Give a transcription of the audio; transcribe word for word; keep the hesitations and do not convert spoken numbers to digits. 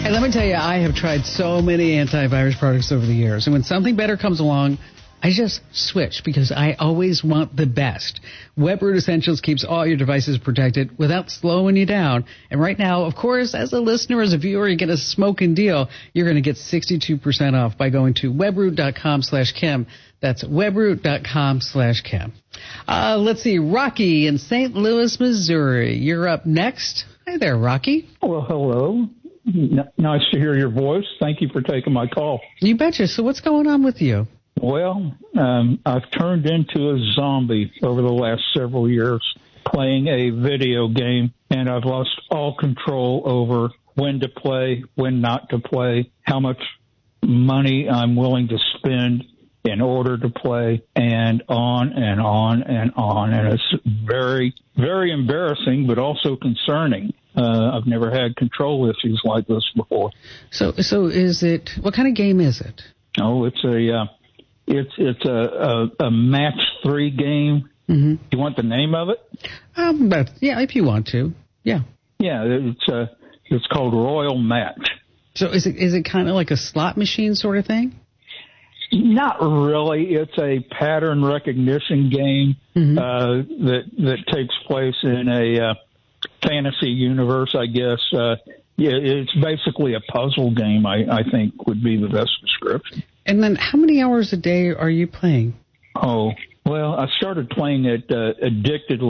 Hey, let me tell you, I have tried so many antivirus products over the years, and when something better comes along, I just switch because I always want the best. WebRoot Essentials keeps all your devices protected without slowing you down. And right now, of course, as a listener, as a viewer, you get a smoking deal. You're going to get sixty-two percent off by going to webroot.com slash Kim. That's webroot.com slash Kim. Uh, let's see, Rocky in Saint Louis, Missouri. You're up next. Hi there, Rocky. Well, hello. N- nice to hear your voice. Thank you for taking my call. You betcha. So what's going on with you? Well, um, I've turned into a zombie over the last several years playing a video game, and I've lost all control over when to play, when not to play, how much money I'm willing to spend in order to play, and on and on and on. And it's very, very embarrassing, but also concerning. Uh, I've never had control issues like this before. So, so is it, what kind of game is it? Oh, it's a, uh, it's, it's a, a, a match three game. Mm-hmm. You want the name of it? Um, but yeah, if you want to. Yeah. Yeah, it's, uh, it's called Royal Match. So is it, is it kind of like a slot machine sort of thing? Not really. It's a pattern recognition game, mm-hmm. uh, that, that takes place in a, uh, fantasy universe, I guess. Uh, yeah, it's basically a puzzle game, I, I think would be the best description. And then how many hours a day are you playing? Oh, well, I started playing it uh, addictedly